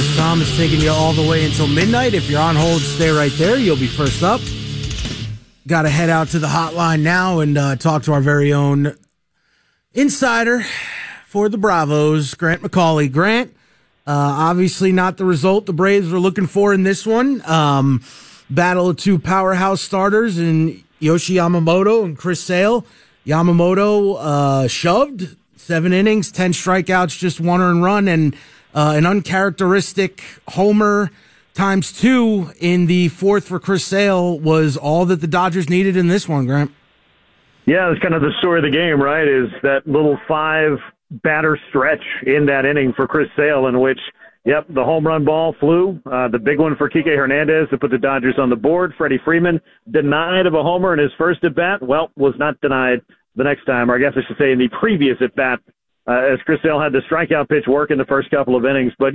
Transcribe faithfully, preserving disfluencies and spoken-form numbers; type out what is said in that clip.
Chris Thomas taking you all the way until midnight. If you're on hold, stay right there. You'll be first up. Got to head out to the hotline now and uh, talk to our very own insider for the Bravos, Grant McCauley. Grant, uh, obviously not the result the Braves were looking for in this one. Um, battle of two powerhouse starters in Yoshi Yamamoto and Chris Sale. Yamamoto uh, shoved seven innings, ten strikeouts, just one earned run, and uh, an uncharacteristic homer times two in the fourth for Chris Sale was all that the Dodgers needed in this one, Grant. Yeah, it's kind of the story of the game, right, is that little five-batter stretch in that inning for Chris Sale in which, yep, the home run ball flew. Uh, the big one for Kike Hernandez to put the Dodgers on the board. Freddie Freeman denied of a homer in his first at-bat. Well, was not denied the next time, or I guess I should say in the previous at-bat, uh, as Chris Sale had the strikeout pitch work in the first couple of innings. But